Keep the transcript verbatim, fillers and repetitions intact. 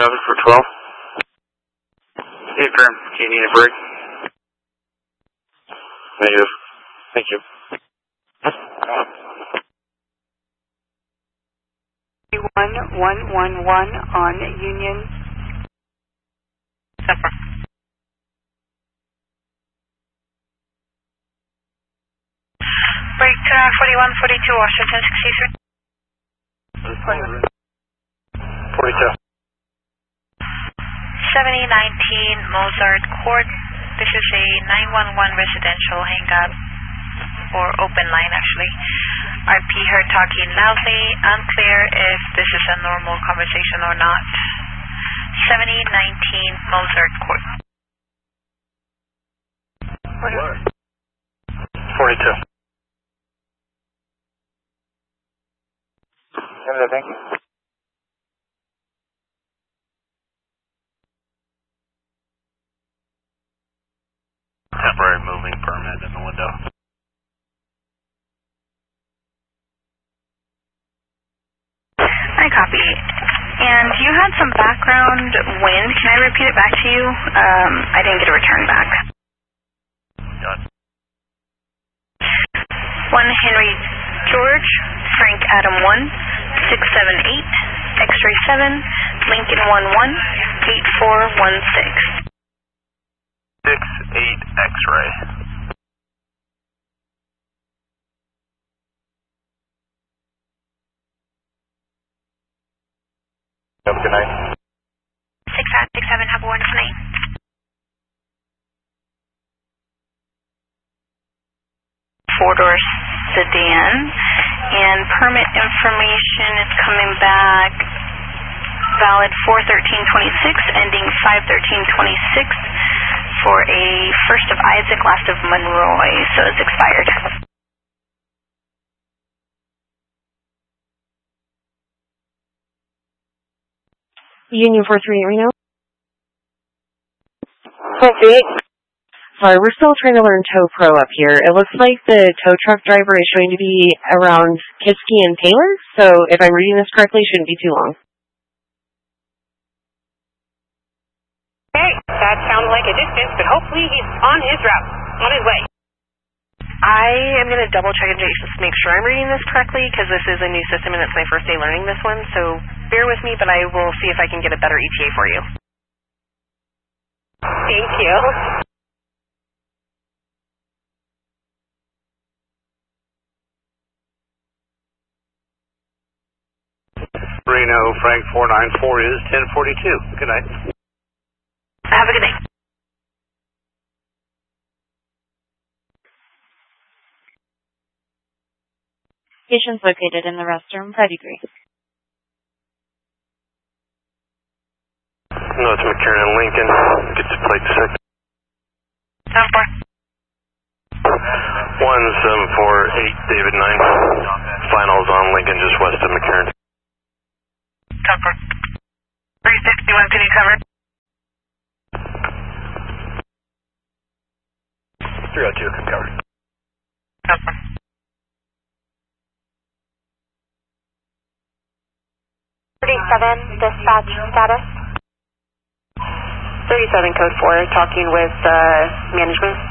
traffic for twelve. Hey, firm. Do you need a break? Negative. Thank you. one one one one on Union. Suffer. Break to forty-one forty-two Washington sixty-three. forty-two. seventy nineteen Mozart Court. This is a nine one one residential hang-up, or open line actually. R P heard talking loudly, unclear if this is a normal conversation or not. seventy nineteen Mozart Court. forty-two. Thank you. Temporary moving permit in the window. I copy. And you had some background wind. Can I repeat it back to you? Um, I didn't get a return back. Got it. one Henry George, Frank Adam one, six seven eight, X-ray seven, Lincoln one one, eight four one six. six eight X-ray. Have a good night. six five six seven, have a wonderful night. Four-door sedan, and permit information is coming back valid four thirteen twenty-six, ending five thirteen twenty-six for a first of Isaac, last of Monroy, so it's expired. Union four three eight Reno. fifty-eight. Sorry, we're still trying to learn Tow Pro up here. It looks like the tow truck driver is showing to be around Kiski and Taylor, so if I'm reading this correctly, it shouldn't be too long. Okay, that sounded like a distance, but hopefully he's on his route, on his way. I am going to double check and just make sure I'm reading this correctly, because this is a new system and it's my first day learning this one, so bear with me, but I will see if I can get a better E T A for you. Thank you. Reno, Frank four nine four is ten forty-two. Good night. Have a good day. Station's located in the restroom, five degree. No, it's McCarran and Lincoln. Get the plate six. How far? one seven four eight, David nine. Finals on Lincoln, just west of McCarran. Cover. three sixty-one, can you cover? three oh two, can cover. Cover. thirty-seven, dispatch status. thirty-seven code four, talking with uh, management.